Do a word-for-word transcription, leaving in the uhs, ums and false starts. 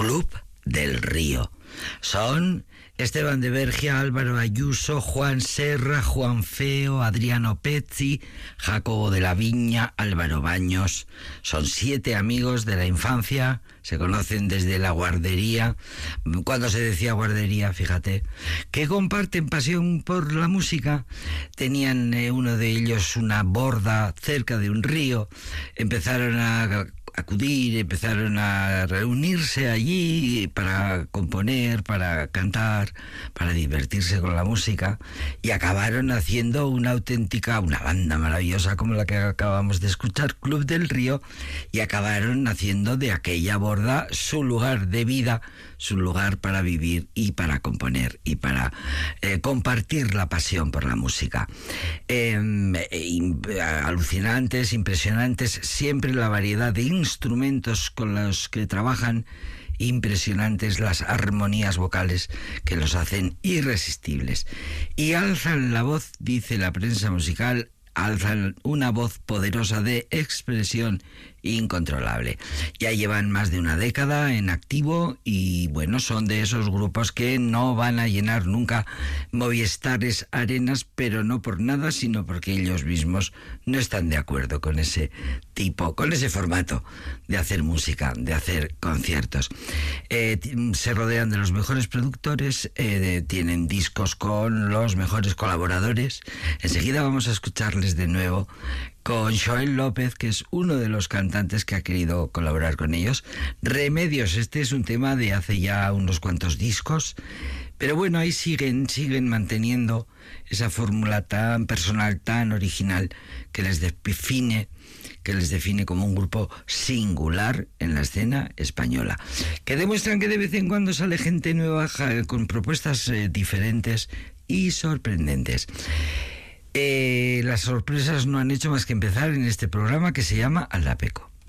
Club del Río. Son Esteban de Bergia, Álvaro Ayuso, Juan Serra, Juan Feo, Adriano Pezzi, Jacobo de la Viña, Álvaro Baños. Son siete amigos de la infancia, se conocen desde la guardería, cuando se decía guardería, fíjate, que comparten pasión por la música. Tenían eh, uno de ellos una borda cerca de un río, empezaron a acudir, empezaron a reunirse allí para componer, para cantar, para divertirse con la música, y acabaron haciendo una auténtica, una banda maravillosa como la que acabamos de escuchar, Club del Río, y acabaron haciendo de aquella borda su lugar de vida, su lugar para vivir y para componer y para eh, compartir la pasión por la música. Eh, eh, alucinantes, impresionantes, siempre la variedad de instrumentos con los que trabajan, impresionantes las armonías vocales que los hacen irresistibles. Y alzan la voz, dice la prensa musical, alzan una voz poderosa de expresión incontrolable. Ya llevan más de una década en activo y bueno, son de esos grupos que no van a llenar nunca Moviestares Arenas, pero no por nada, sino porque ellos mismos no están de acuerdo con ese tipo, con ese formato de hacer música, de hacer conciertos. Eh, se rodean de los mejores productores, eh, de, tienen discos con los mejores colaboradores. Enseguida vamos a escucharles de nuevo con Joel López, que es uno de los cantantes que ha querido colaborar con ellos. Remedios, este es un tema de hace ya unos cuantos discos, pero bueno, ahí siguen, siguen manteniendo esa fórmula tan personal, tan original, que les define, que les define como un grupo singular en la escena española, que demuestran que de vez en cuando sale gente nueva con propuestas eh, diferentes y sorprendentes. Eh, las sorpresas no han hecho más que empezar en este programa que se llama Aldapeco.